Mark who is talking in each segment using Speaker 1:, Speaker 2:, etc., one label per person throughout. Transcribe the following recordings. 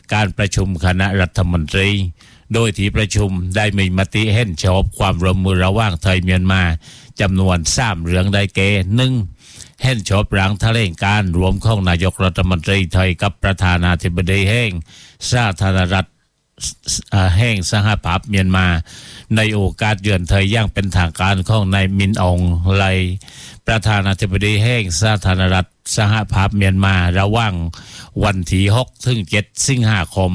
Speaker 1: การประชุมคณะรัฐมนตรีโดยที่ประชุมได้มีมติเห็นชอบความร่วมมือระหว่างไทยเมียนมาจำนวน3เรื่องได้แก่ 1. เห็นชอบร่างแถลงการณ์รวมของนายกรัฐมนตรีไทยกับประธานาธิบดีแห่งสาธารณรัฐแห่งสหภาพเมียนมาในโอกาสเยือนไทยอย่างเป็นทางการของนายมินอองไลประธานาธิบดีแห่งสาธารณรัฐสหภาพเมียนมาระหว่างวันที่6ถึง7สิงหาคม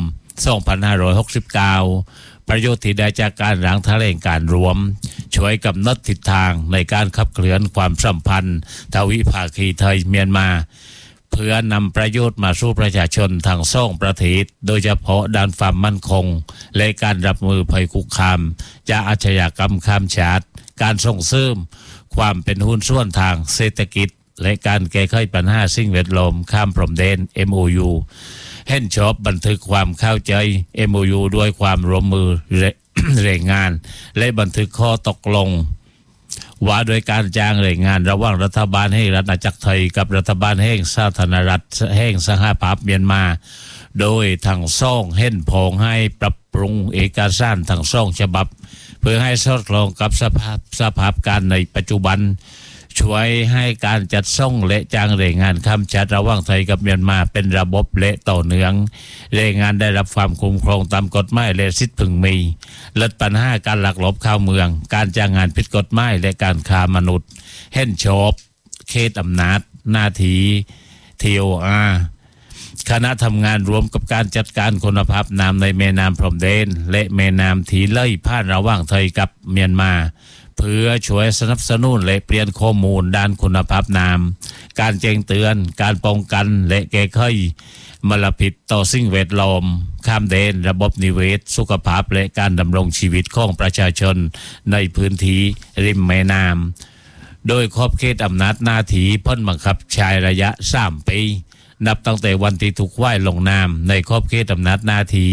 Speaker 1: 2569ประโยชน์ที่ได้จากการร่างแถลงการรวมช่วยกำหนดทิศทางในการขับเคลื่อนความสัมพันธ์ทวิภาคีไทยเมียนมาเพื่อนำประโยชน์มาสู่ประชาชนทั้งสองประเทศโดยเฉพาะด้านความมั่นคงและการรับมือภัยคุกคามจากอาชญากรรมข้ามชาติการส่งเสริมความเป็นหุ้นส่วนทางเศรษฐกิจและการแก้ไขปัญหาสิ่งแวดล้อมข้ามพรมแดน MOU เห็นชอบบันทึกความเข้าใจ MOU ด้วยความร่วมมือแรงงานและบันทึกข้อตกลงว่าโดยการจ้างแรงงานระหว่างรัฐบาลแห่งรัฐอาณาจักรไทยกับรัฐบาลแห่งสาธารณรัฐแห่งสหภาพเมียนมาโดยทั้งสองเห็นพ้องให้ปรับปรุงเอกสารทั้งสองฉบับเพื่อให้สอดคล้องกับสภาพการในปัจจุบันช่วยให้การจัดส่งและจ้างแรงงานข้ามชาติระหว่างไทยกับเมียนมาเป็นระบบและต่อเนื่องแรงงานได้รับความคุ้มครองตามกฎหมายและสิทธิพึงมีลดปัญหาการลักลอบเข้าเมืองการจ้างงานผิดกฎหมายและการค้ามนุษย์เห็นชอบเขตอำนาจหน้าที่ TOR คณะทำงานรวมกับการจัดการคุณภาพน้ำในแม่น้ำพรมแดนและแม่น้ำที่ไหลผ่านระหว่างไทยกับเมียนมาเพื่อช่วยสนับสนุนและเปลี่ยนข้อมูลด้านคุณภาพน้ำการแจ้งเตือนการป้องกันและแก้ไขมลพิษต่อสิ่งแวดล้อมข้ามแดนระบบนิเวศสุขภาพและการดำรงชีวิตของประชาชนในพื้นที่ริมแม่น้ำโดยขอบเขตอำนาจหน้าที่พ้นบังคับใช้ระยะ3ปีนับตั้งแต่วันที่ถูกไหว้ลงนามในขอบเขตอำนาจหน้าที่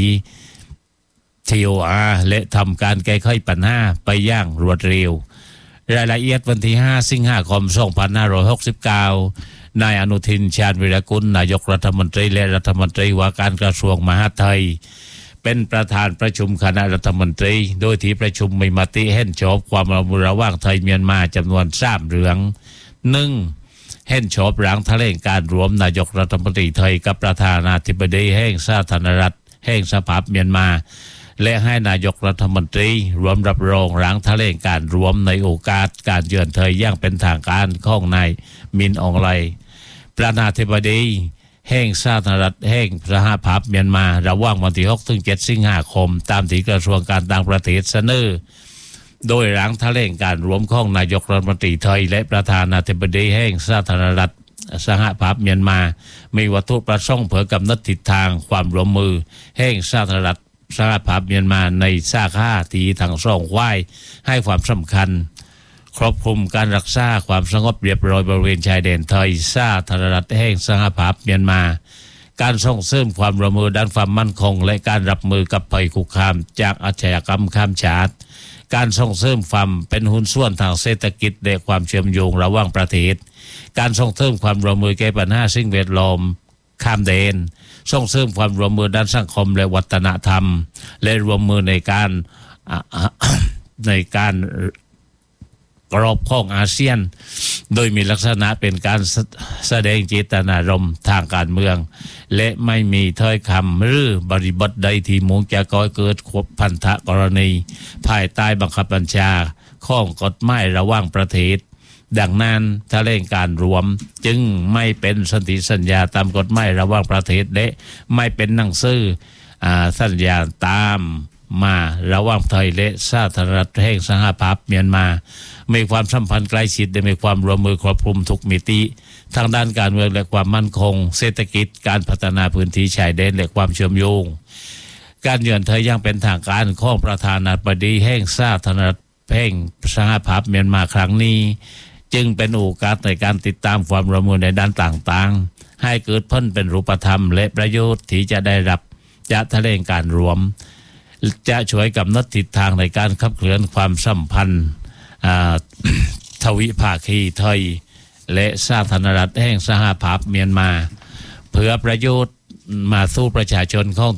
Speaker 1: TOR และทำการแก้ไขปัญหาไปอย่างรวดเร็วรายละเอียดวันที่5สิงหาคม2569นายอนุทินชาญวิรากุลนายกรัฐมนตรีและรัฐมนตรีว่าการกระทรวงมหาดไทยเป็นประธานประชุมคณะรัฐมนตรีโดยที่ประชุมมีมติเห็นชอบความร่วมมือระหว่างไทยเมียนมาจำนวน3เรื่อง 1. เห็นชอบร่างแถลงการรวมนายกรัฐมนตรีไทยกับประธานาธิบดีแห่งสาธารณรัฐแห่งสหภาพเมียนมาและให้นายกรัฐมนตรีรวมรับรองร่างแถลงการรวมในโอกาสการเยือนไทยอย่างเป็นทางการของนายมินอองไลประธานาธิบดีแห่งสาธารณรัฐแห่งสหภาพเมียนมาระหว่างวันที่6ถึง7สิงหาคมตามที่กระทรวงการต่างประเทศเสนอโดยร่างแถลงการรวมของนายกรัฐมนตรีไทยและประธานาธิบดีแห่งสาธารณรัฐสหภาพเมียนมามีวัตถุประสงค์เพื่อกำหนดทิศทางความร่วมมือแห่งสาธารณรัฐสหภาพเมียนมาในสาขาที่ทั้งสองฝ่ายให้ความสำคัญครอบคลุมการรักษาความสงบเรียบร้อยบริเวณชายแดนไทยสาธารณรัฐแห่งสหภาพเมียนมาการส่งเสริมความร่วมมือด้านความมั่นคงและการรับมือกับภัยคุกคามจากอาชญากรรมข้ามชาติการส่งเสริมความเป็นหุ้นส่วนทางเศรษฐกิจและความเชื่อมโยงระหว่างประเทศการส่งเสริมความร่วมมือแก้ปัญหาสิ่งแวดล้อมข้ามแดนส่งเสริมความร่วมมือด้านสังคมและวัฒนธรรมและร่วมมือในการกรอบของอาเซียนโดยมีลักษณะเป็นการแสดงเจตนารมณ์ทางการเมืองและไม่มีถ้อยคำหรือบริบทใดที่มุ่งจะก่อเกิดพันธกรณีภายใต้บังคับบัญชาของกฎหมายระหว่างประเทศดังนั้นแถลงการรวมจึงไม่เป็นสนธิสัญญาตามกฎหมายระหว่างประเทศและไม่เป็นหนังสือสัญญาตามมาระหว่างไทยและสาธารณรัฐแห่งสหภาพเมียนมามีความสัมพันธ์ใกล้ชิดและมีความร่วมมือครอบคลุมทุกมิติทางด้านการเมืองและความมั่นคงเศรษฐกิจการพัฒนาพื้นที่ชายแดนและความเชื่อมโยงการเยือนไทยยังเป็นทางการของประธานาธิบดีแห่งสาธารณรัฐแห่งสหภาพเมียนมาครั้งนี้จึงเป็นโอกาสในการติดตามความร่วมมือในด้านต่างๆให้เกิดผลเป็นรูปธรรมและประโยชน์ที่จะได้รับจากแถลงการรวมจะช่วยกำหนดทิศทางในการขับเคลื่อนความสัมพันธ์ทวิภาคีไทยและสาธารณรัฐแห่งสหภาพเมียนมาเพื่อประโยชน์มาสู่ประชาชนของ